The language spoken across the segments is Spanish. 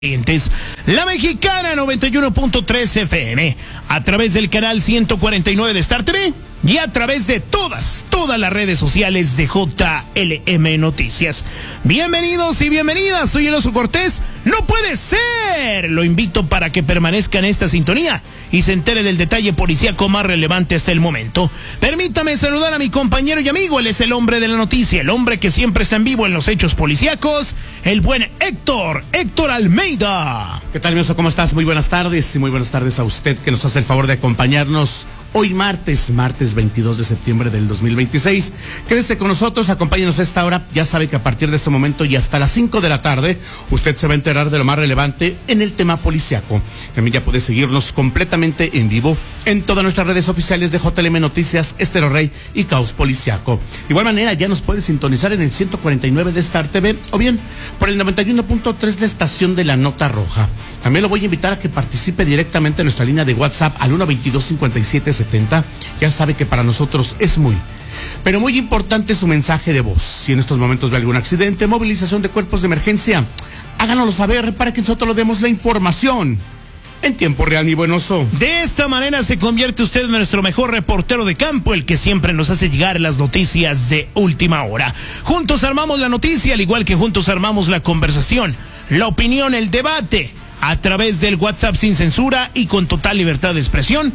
La Mexicana 91.3 FM, a través del canal 149 de Star TV y a través de todas las redes sociales de JLM Noticias. Bienvenidos y bienvenidas, soy el Oso Cortés. ¡No puede ser! Lo invito para que permanezca en esta sintonía y se entere del detalle policíaco más relevante hasta el momento. Permítame saludar a mi compañero y amigo, él es el hombre de la noticia, el hombre que siempre está en vivo en los hechos policíacos, el buen Héctor Almeida. ¿Qué tal, mi Oso? ¿Cómo estás? Muy buenas tardes y muy buenas tardes a usted que nos hace el favor de acompañarnos hoy martes 22 de septiembre del 2026. Quédese con nosotros, acompáñenos a esta hora. Ya sabe que a partir de este momento y hasta las 5 de la tarde, usted se va a enterar de lo más relevante en el tema policiaco. También ya puede seguirnos completamente en vivo en todas nuestras redes oficiales de JLM Noticias, Estéreo Rey y Caos Policiaco. De igual manera, ya nos puede sintonizar en el 149 de Star TV o bien por el 91.3 de Estación de la Nota Roja. También lo voy a invitar a que participe directamente en nuestra línea de WhatsApp al 122-5770. Ya sabe que para nosotros es muy importante su mensaje de voz. Si en estos momentos ve algún accidente, movilización de cuerpos de emergencia, háganoslo saber para que nosotros le demos la información en tiempo real, mi buen Oso. De esta manera se convierte usted en nuestro mejor reportero de campo, el que siempre nos hace llegar las noticias de última hora. Juntos armamos la noticia, al igual que juntos armamos la conversación, la opinión, el debate, a través del WhatsApp sin censura y con total libertad de expresión,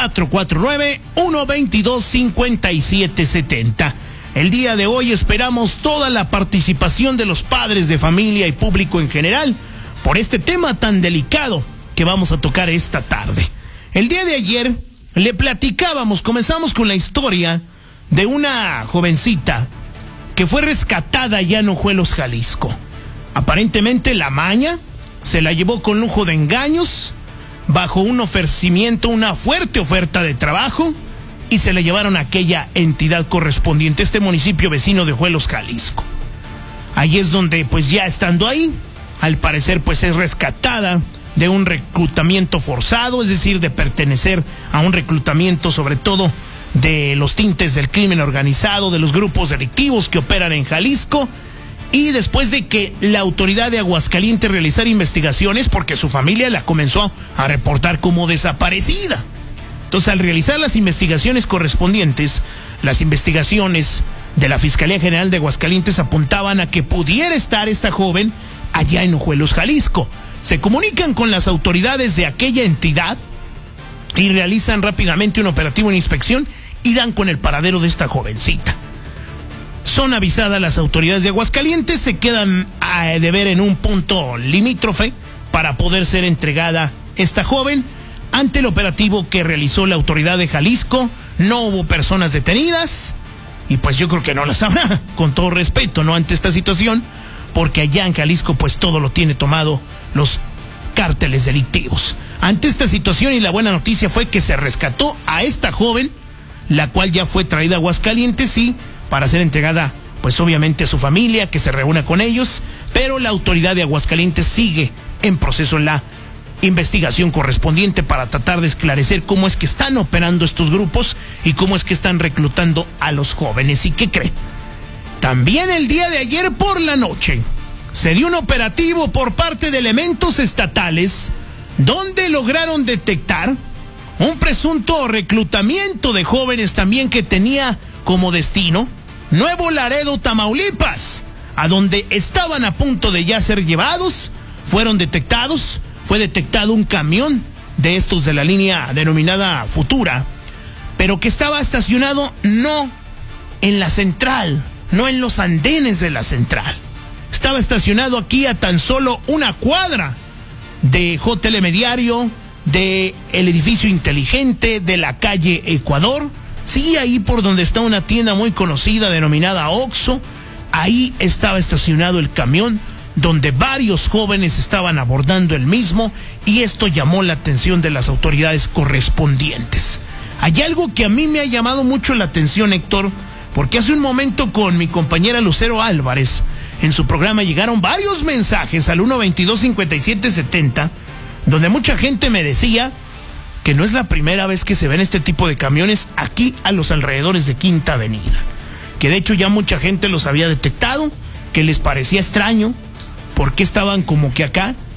449-122-5770. El día de hoy esperamos toda la participación de los padres de familia y público en general por este tema tan delicado que vamos a tocar esta tarde. El día de ayer le platicábamos, comenzamos con la historia de una jovencita que fue rescatada allá en Ojuelos, Jalisco. Aparentemente la maña se la llevó con lujo de engaños, bajo un ofrecimiento, una fuerte oferta de trabajo, y se la llevaron a aquella entidad correspondiente, este municipio vecino de Ojuelos, Jalisco. Ahí es donde, pues ya estando ahí, al parecer pues es rescatada de un reclutamiento forzado, es decir, de pertenecer a un reclutamiento sobre todo de los tintes del crimen organizado, de los grupos delictivos que operan en Jalisco. Y después de que la autoridad de Aguascalientes realizara investigaciones, porque su familia la comenzó a reportar como desaparecida. Entonces, al realizar las investigaciones correspondientes, las investigaciones de la Fiscalía General de Aguascalientes apuntaban a que pudiera estar esta joven allá en Ojuelos, Jalisco. Se comunican con las autoridades de aquella entidad y realizan rápidamente un operativo de inspección y dan con el paradero de esta jovencita. Son avisadas las autoridades de Aguascalientes, se quedan a deber en un punto limítrofe para poder ser entregada esta joven. Ante el operativo que realizó la autoridad de Jalisco, no hubo personas detenidas, y pues yo creo que no las habrá, con todo respeto, ¿no? Ante esta situación, porque allá en Jalisco pues todo lo tiene tomado los cárteles delictivos. Ante esta situación, y la buena noticia fue que se rescató a esta joven, la cual ya fue traída a Aguascalientes, y para ser entregada, pues obviamente a su familia, que se reúna con ellos, pero la autoridad de Aguascalientes sigue en proceso la investigación correspondiente para tratar de esclarecer cómo es que están operando estos grupos y cómo es que están reclutando a los jóvenes. ¿Y qué cree? También el día de ayer por la noche se dio un operativo por parte de elementos estatales donde lograron detectar un presunto reclutamiento de jóvenes también que tenía como destino Nuevo Laredo, Tamaulipas, a donde estaban a punto de ya ser llevados. Fue detectado un camión de estos de la línea denominada Futura, pero que estaba estacionado no en la central, no en los andenes de la central. Estaba estacionado aquí a tan solo una cuadra de JLM Diario, de el edificio inteligente, de la calle Ecuador. Sí, ahí por donde está una tienda muy conocida denominada Oxxo, ahí estaba estacionado el camión donde varios jóvenes estaban abordando el mismo, y esto llamó la atención de las autoridades correspondientes. Hay algo que a mí me ha llamado mucho la atención, Héctor, porque hace un momento con mi compañera Lucero Álvarez, en su programa llegaron varios mensajes al 122-5770, donde mucha gente me decía que no es la primera vez que se ven este tipo de camiones aquí a los alrededores de Quinta Avenida, que de hecho ya mucha gente los había detectado, que les parecía extraño, porque estaban como que acá,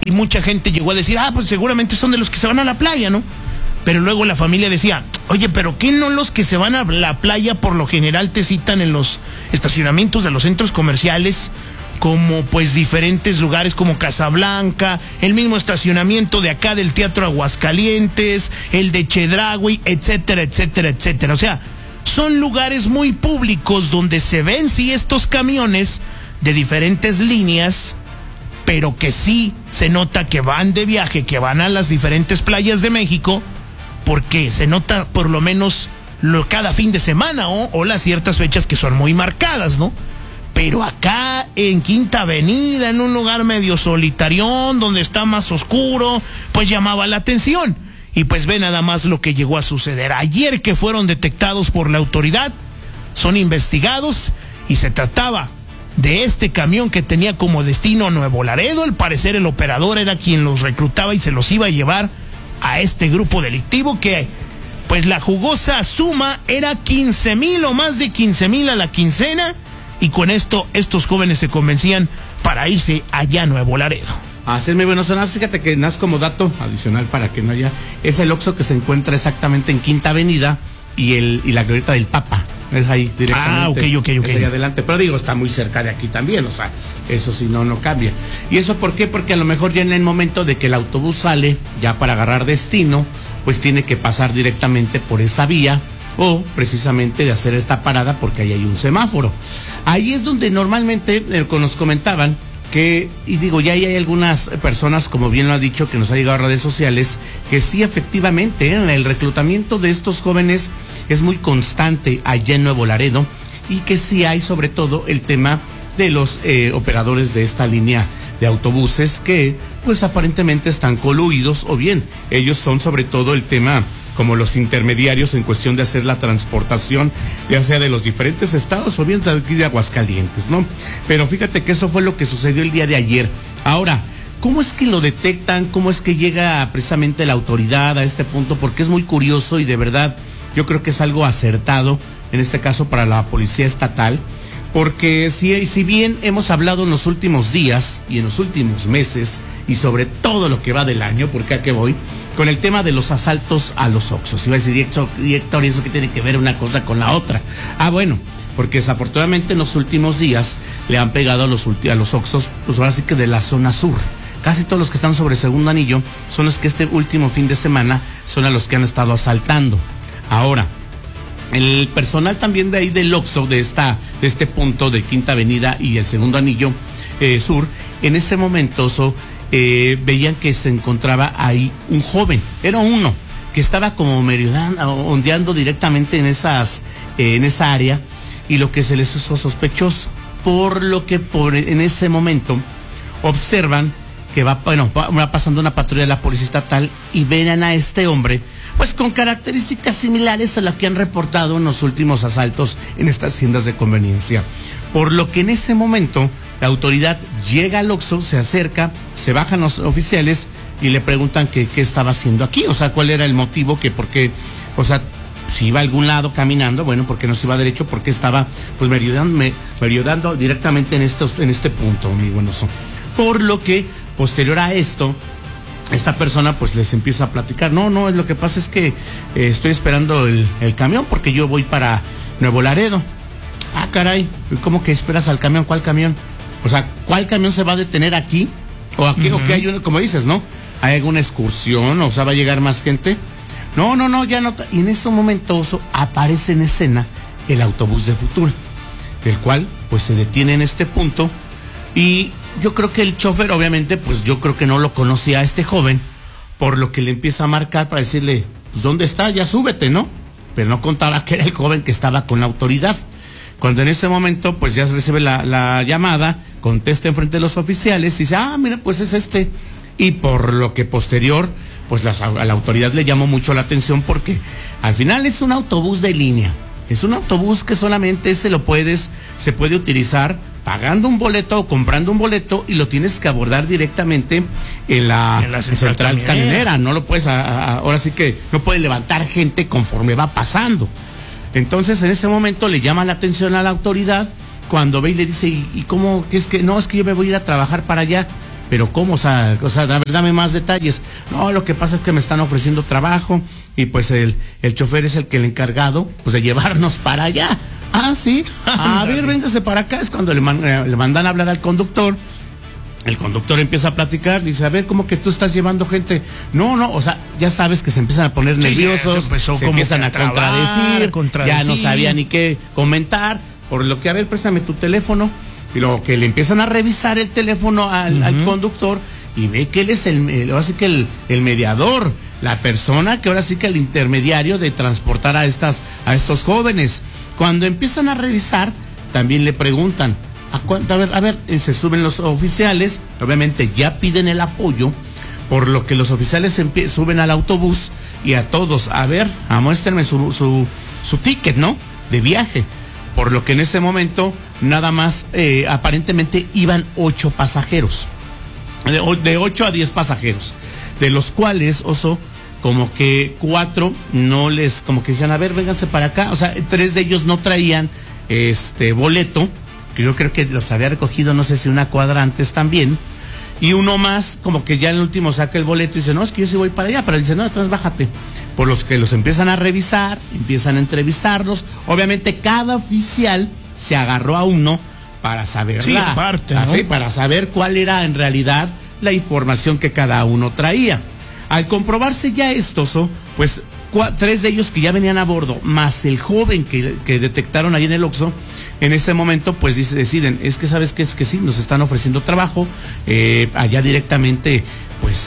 y mucha gente llegó a decir, pues seguramente son de los que se van a la playa, ¿no? Pero luego la familia decía, oye, pero ¿qué no los que se van a la playa por lo general te citan en los estacionamientos de los centros comerciales? Como pues diferentes lugares como Casablanca, el mismo estacionamiento de acá del Teatro Aguascalientes, el de Chedraui, etcétera, etcétera, etcétera. O sea, son lugares muy públicos donde se ven sí estos camiones de diferentes líneas, pero que sí se nota que van de viaje, que van a las diferentes playas de México, porque se nota por lo menos cada fin de semana o las ciertas fechas que son muy marcadas, ¿no? Pero acá en Quinta Avenida, en un lugar medio solitarión, donde está más oscuro, pues llamaba la atención. Y pues ve nada más lo que llegó a suceder. Ayer que fueron detectados por la autoridad, son investigados y se trataba de este camión que tenía como destino Nuevo Laredo. Al parecer el operador era quien los reclutaba y se los iba a llevar a este grupo delictivo que pues la jugosa suma era 15,000 o más de 15,000 a la quincena. Y con esto, estos jóvenes se convencían para irse allá a Nuevo Laredo. Así es, muy bueno. Fíjate que nas como dato adicional para que no haya, es el Oxxo que se encuentra exactamente en Quinta Avenida y la glorieta del Papa. Es ahí directamente. Ok. Es ahí adelante. Pero digo, está muy cerca de aquí también, o sea, eso sí no cambia. ¿Y eso por qué? Porque a lo mejor ya en el momento de que el autobús sale, ya para agarrar destino, pues tiene que pasar directamente por esa vía, o precisamente de hacer esta parada porque ahí hay un semáforo. Ahí es donde normalmente nos comentaban que, y digo, ya hay algunas personas, como bien lo ha dicho, que nos ha llegado a redes sociales, que sí, efectivamente, el reclutamiento de estos jóvenes es muy constante allá en Nuevo Laredo, y que sí hay sobre todo el tema de los operadores de esta línea de autobuses que pues aparentemente están coluidos, o bien ellos son sobre todo el tema como los intermediarios en cuestión de hacer la transportación, ya sea de los diferentes estados o bien de aquí de Aguascalientes, ¿no? Pero fíjate que eso fue lo que sucedió el día de ayer. Ahora, ¿cómo es que lo detectan? ¿Cómo es que llega precisamente la autoridad a este punto? Porque es muy curioso y de verdad yo creo que es algo acertado, en este caso para la policía estatal, porque si bien hemos hablado en los últimos días y en los últimos meses, y sobre todo lo que va del año, porque a qué voy, con el tema de los asaltos a los Oxxos. Iba a decir, Héctor, ¿y eso qué tiene que ver una cosa con la otra? Bueno, porque desafortunadamente en los últimos días le han pegado a los Oxxos, pues ahora sí que de la zona sur. Casi todos los que están sobre Segundo Anillo son los que este último fin de semana son a los que han estado asaltando. Ahora, el personal también de ahí del Oxxo, de este punto de Quinta Avenida y el Segundo Anillo Sur, en ese momento veían que se encontraba ahí un joven, era uno, que estaba como ondeando directamente en esa área, y lo que se les hizo sospechoso, por lo que en ese momento observan que va pasando una patrulla de la policía estatal y ven a este hombre pues con características similares a las que han reportado en los últimos asaltos en estas tiendas de conveniencia. Por lo que en ese momento la autoridad llega al Oxxo, se acerca, se bajan los oficiales y le preguntan qué estaba haciendo aquí, o sea, cuál era el motivo, por qué, o sea, si iba a algún lado caminando, bueno, porque no se iba derecho, porque estaba pues merodeando directamente en este punto, mi buenoso. Por lo que posterior a esto, esta persona pues les empieza a platicar, no, lo que pasa es que estoy esperando el camión porque yo voy para Nuevo Laredo. Ah, caray, ¿cómo que esperas al camión? ¿Cuál camión? O sea, ¿cuál camión se va a detener aquí? O aquí, o que hay uno, como dices, ¿no? ¿Hay alguna excursión? O sea, ¿va a llegar más gente? No, ya no. Y en ese momento aparece en escena el autobús de Futura, del cual pues se detiene en este punto, y yo creo que el chofer, obviamente, pues yo creo que no lo conocía a este joven, por lo que le empieza a marcar para decirle, pues ¿dónde está? Ya súbete, ¿no? Pero no contaba que era el joven que estaba con la autoridad. Cuando en ese momento, pues ya se recibe la llamada, contesta enfrente de los oficiales y dice, mira, pues es este. Y por lo que posterior, pues a la autoridad le llamó mucho la atención, porque al final es un autobús de línea. Es un autobús que solamente se puede utilizar pagando un boleto o comprando un boleto, y lo tienes que abordar directamente en la central camionera. No lo puedes, ahora sí que no puedes levantar gente conforme va pasando. Entonces en ese momento le llama la atención a la autoridad cuando ve y le dice, ¿y cómo? ¿Qué es que? No, es que yo me voy a ir a trabajar para allá. pero ¿cómo? O sea, a ver, dame más detalles. No, lo que pasa es que me están ofreciendo trabajo y pues el chofer es el que el encargado pues de llevarnos para allá. Ah, sí. A ver, véngase para acá. Es cuando le mandan a hablar al conductor. El conductor empieza a platicar, dice, a ver, ¿cómo que tú estás llevando gente? No, o sea, ya sabes que se empiezan a poner nerviosos, se empiezan a contradecir, ya no sabía ni qué comentar, por lo que, a ver, préstame tu teléfono, y luego que le empiezan a revisar el teléfono al conductor, y ve que él es ahora sí que el mediador, la persona que ahora sí que el intermediario de transportar a estos jóvenes. Cuando empiezan a revisar, también le preguntan, a ver, se suben los oficiales, obviamente ya piden el apoyo, por lo que los oficiales suben al autobús y a todos, a ver, muéstrenme su ticket, ¿no? De viaje. Por lo que en ese momento, nada más, aparentemente iban 8 pasajeros, de 8 a 10 pasajeros, de los cuales, Oso, como que 4 como que dijeron, a ver, vénganse para acá, o sea, 3 de ellos no traían boleto, que yo creo que los había recogido, no sé si una cuadra antes también, y uno más, como que ya el último saca el boleto y dice, no, es que yo sí voy para allá, pero dice, no, entonces bájate. Por los que los empiezan a revisar, empiezan a entrevistarlos, obviamente cada oficial se agarró a uno para saber para saber cuál era en realidad la información que cada uno traía. Al comprobarse ya esto, pues 3 de ellos que ya venían a bordo, más el joven que detectaron ahí en el Oxxo, en ese momento pues deciden, es que sabes que es que sí, nos están ofreciendo trabajo, allá directamente, pues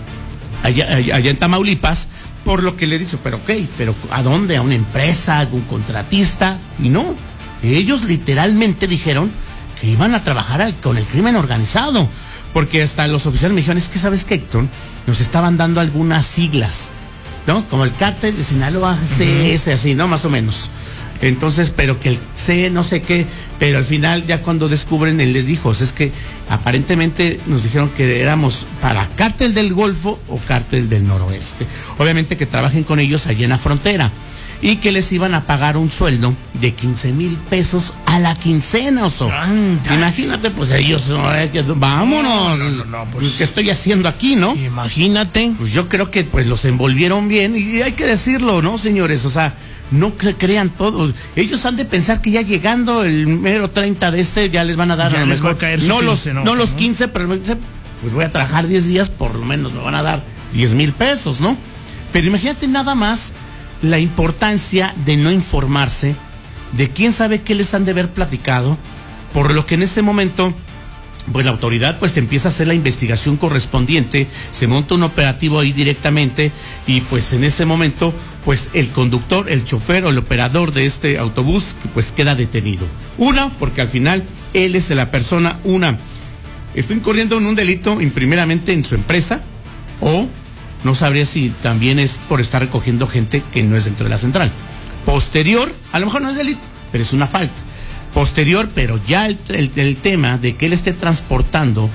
allá en Tamaulipas, por lo que le dice, pero ok, pero ¿a dónde? ¿A una empresa? ¿A algún contratista? Y no, ellos literalmente dijeron que iban a trabajar con el crimen organizado, porque hasta los oficiales me dijeron, es que sabes que, Héctor, nos estaban dando algunas siglas, ¿no? Como el cártel de Sinaloa, CS, así, ¿no? Más o menos. Entonces, pero que el C, no sé qué, pero al final ya cuando descubren, él les dijo, es que aparentemente nos dijeron que éramos para cártel del Golfo o cártel del Noroeste. Obviamente que trabajen con ellos allí en la frontera y que les iban a pagar un sueldo de 15,000 pesos a la quincena, Oso. Imagínate, pues ellos, vámonos, pues, ¿qué estoy haciendo aquí, no? Imagínate. Pues yo creo que pues los envolvieron bien y hay que decirlo, ¿no, señores? O sea, no crean todo. Ellos han de pensar que ya llegando el mero 30 de ya les van a dar ya a lo mejor, caer no los 15, pero pues voy a trabajar 10 días, por lo menos me van a dar 10,000 pesos, ¿no? Pero imagínate nada más la importancia de no informarse, de quién sabe qué les han de haber platicado, por lo que en ese momento pues la autoridad pues empieza a hacer la investigación correspondiente, se monta un operativo ahí directamente y pues en ese momento pues el conductor, el chofer o el operador de este autobús pues queda detenido. Porque al final él es la persona, está incurriendo en un delito primeramente en su empresa, o no sabría si también es por estar recogiendo gente que no es dentro de la central. Posterior, a lo mejor no es delito, pero es una falta. Posterior, pero ya el tema de que él esté transportando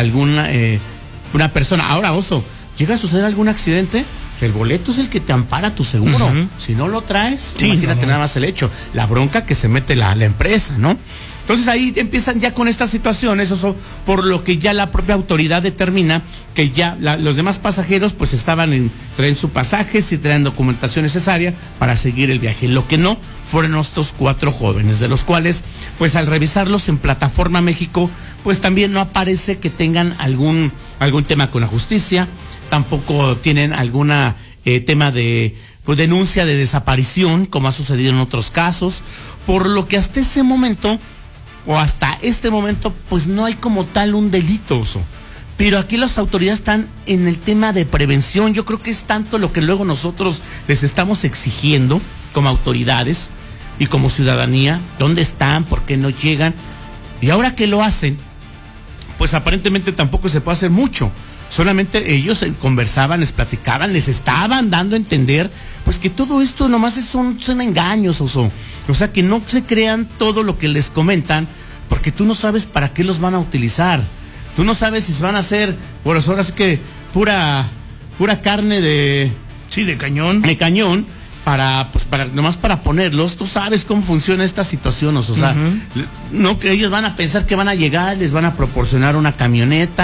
una persona. Ahora, Oso, ¿llega a suceder algún accidente? El boleto es el que te ampara tu seguro. Si no lo traes, imagínate nada más el hecho. La bronca que se mete la empresa, ¿no? Entonces ahí empiezan ya con estas situaciones, Oso, por lo que ya la propia autoridad determina que ya los demás pasajeros pues traen su pasaje, si traen documentación necesaria para seguir el viaje. Lo que no fueron estos 4 jóvenes, de los cuales pues al revisarlos en Plataforma México pues también no aparece que tengan algún tema con la justicia, tampoco tienen alguna tema de denuncia de desaparición como ha sucedido en otros casos, por lo que hasta este momento pues no hay como tal un delito, Oso. Pero aquí las autoridades están en el tema de prevención. Yo creo que es tanto lo que luego nosotros les estamos exigiendo como autoridades y como ciudadanía. ¿Dónde están? ¿Por qué no llegan? Y ahora que lo hacen, pues aparentemente tampoco se puede hacer mucho. Solamente ellos conversaban, les platicaban, les estaban dando a entender pues que todo esto nomás son engaños, Oso. O sea, que no se crean todo lo que les comentan, porque tú no sabes para qué los van a utilizar. Tú no sabes si se van a hacer, pues ahora sí que pura carne de cañón. De cañón, nomás para ponerlos. Tú sabes cómo funciona esta situación, o sea, no que ellos van a pensar que van a llegar, les van a proporcionar una camioneta.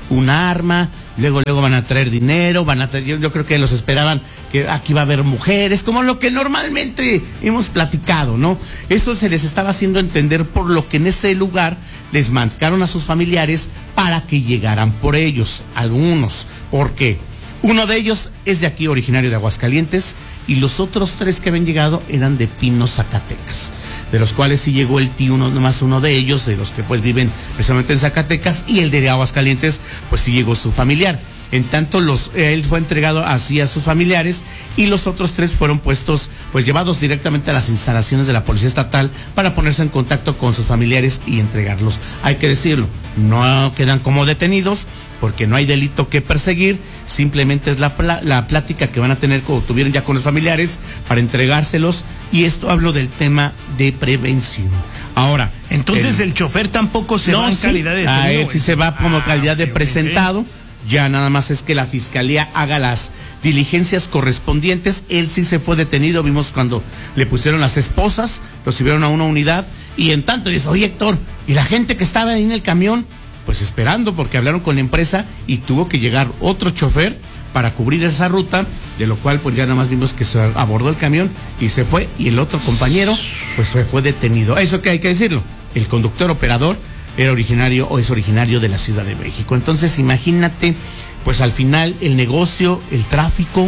un arma, luego van a traer dinero, yo creo que los esperaban que aquí va a haber mujeres, como lo que normalmente hemos platicado, ¿no? Eso se les estaba haciendo entender, por lo que en ese lugar les marcaron a sus familiares para que llegaran por ellos, algunos, porque uno de ellos es de aquí, originario de Aguascalientes, y los otros 3 que habían llegado eran de Pino, Zacatecas, de los cuales sí llegó el tío, nomás uno de ellos, de los que pues viven precisamente en Zacatecas, y el de Aguascalientes, pues sí llegó su familiar. En tanto, él fue entregado así a sus familiares, y los otros 3 fueron llevados directamente a las instalaciones de la Policía Estatal para ponerse en contacto con sus familiares y entregarlos. Hay que decirlo, no quedan como detenidos, porque no hay delito que perseguir, simplemente es la plática que van a tener, como tuvieron ya con los familiares, para entregárselos, y esto hablo del tema de prevención. Ahora, entonces el chofer tampoco se va en calidad de detenido. A él sí se va como calidad de presentado. Ya nada más es que la fiscalía haga las diligencias correspondientes. Él sí se fue detenido, vimos cuando le pusieron las esposas, lo subieron a una unidad, y en tanto dice, oye Héctor, y la gente que estaba ahí en el camión, pues esperando, porque hablaron con la empresa y tuvo que llegar otro chofer para cubrir esa ruta, de lo cual pues ya nada más vimos que se abordó el camión y se fue, y el otro compañero pues fue detenido. Eso que hay que decirlo, el conductor operador es originario de la Ciudad de México. Entonces imagínate, pues al final el negocio, el tráfico,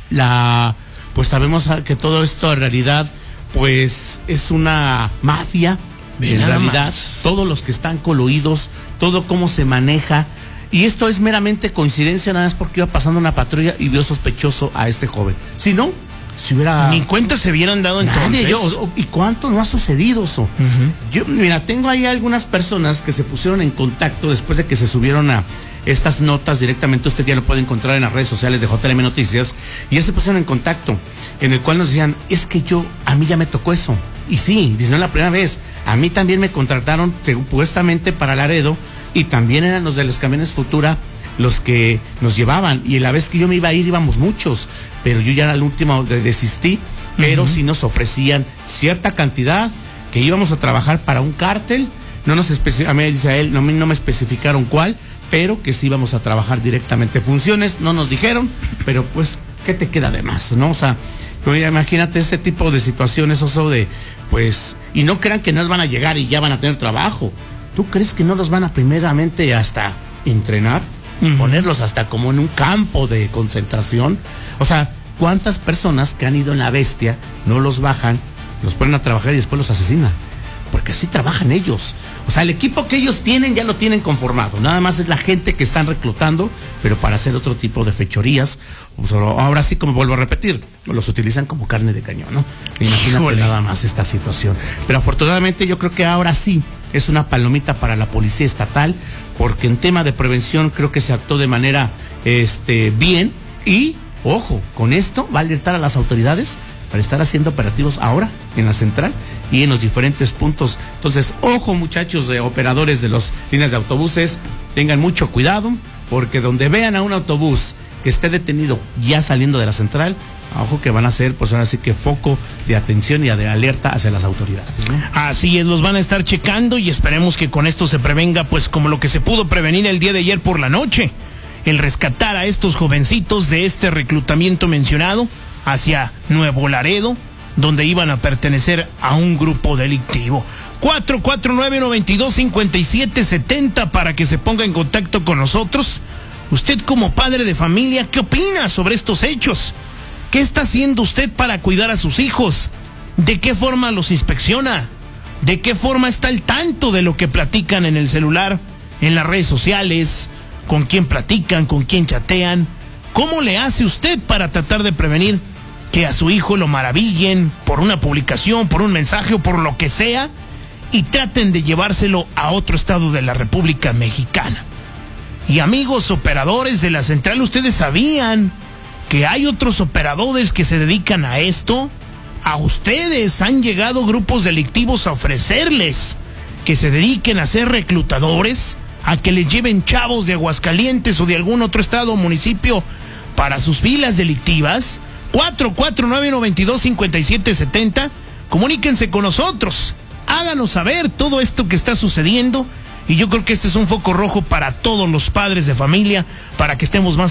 pues sabemos que todo esto en realidad pues es una mafia. En realidad, todos los que están coluidos, todo cómo se maneja, y esto es meramente coincidencia, nada más porque iba pasando una patrulla y vio sospechoso a este joven. Si no, si hubiera... Ni cuenta se hubieran dado entonces. ¿Y cuánto no ha sucedido eso? Yo, mira, tengo ahí algunas personas que se pusieron en contacto después de que se subieron a estas notas directamente. Usted ya lo puede encontrar en las redes sociales de JLM Noticias, y ya se pusieron en contacto, en el cual nos decían, es que a mí ya me tocó eso. Y sí, dice, no es la primera vez. A mí también me contrataron supuestamente para Laredo, y también eran los de los camiones Futura los que nos llevaban, y la vez que yo me iba a ir íbamos muchos, pero yo ya al último desistí, pero sí nos ofrecían cierta cantidad, que íbamos a trabajar para un cártel. A mí dice él, no me especificaron cuál, pero que sí íbamos a trabajar directamente funciones, no nos dijeron, pero pues, ¿qué te queda de más, no? O sea, imagínate ese tipo de situaciones, y no crean que nos van a llegar y ya van a tener trabajo. ¿Tú crees que no los van a primeramente hasta entrenar? Ponerlos hasta como en un campo de concentración. O sea, ¿cuántas personas que han ido en la bestia no los bajan, los ponen a trabajar y después los asesinan? Porque así trabajan ellos. O sea, el equipo que ellos tienen ya lo tienen conformado. Nada más es la gente que están reclutando, pero para hacer otro tipo de fechorías. Ahora sí, como vuelvo a repetir, los utilizan como carne de cañón, ¿no? Imagínate nada más esta situación. Pero afortunadamente yo creo que ahora sí es una palomita para la Policía Estatal, porque en tema de prevención creo que se actuó de manera bien, y ojo, con esto va a alertar a las autoridades para estar haciendo operativos ahora en la central y en los diferentes puntos. Entonces, ojo muchachos, de operadores de las líneas de autobuses, tengan mucho cuidado, porque donde vean a un autobús que esté detenido ya saliendo de la central, ojo que van a ser, pues ahora sí que foco de atención y de alerta hacia las autoridades, ¿no? Así es, los van a estar checando, y esperemos que con esto se prevenga, pues como lo que se pudo prevenir el día de ayer por la noche, el rescatar a estos jovencitos de este reclutamiento mencionado hacia Nuevo Laredo, donde iban a pertenecer a un grupo delictivo. 449-925770 para que se ponga en contacto con nosotros. Usted como padre de familia, ¿qué opina sobre estos hechos? ¿Qué está haciendo usted para cuidar a sus hijos? ¿De qué forma los inspecciona? ¿De qué forma está al tanto de lo que platican en el celular, en las redes sociales? ¿Con quién platican? ¿Con quién chatean? ¿Cómo le hace usted para tratar de prevenir que a su hijo lo maravillen por una publicación, por un mensaje o por lo que sea, y traten de llevárselo a otro estado de la República Mexicana? Y amigos operadores de la central, ¿ustedes sabían que hay otros operadores que se dedican a esto? A ustedes han llegado grupos delictivos a ofrecerles que se dediquen a ser reclutadores, a que les lleven chavos de Aguascalientes o de algún otro estado o municipio para sus filas delictivas. 449-925770. Comuníquense con nosotros, háganos saber todo esto que está sucediendo Y yo creo que este es un foco rojo para todos los padres de familia, para que estemos más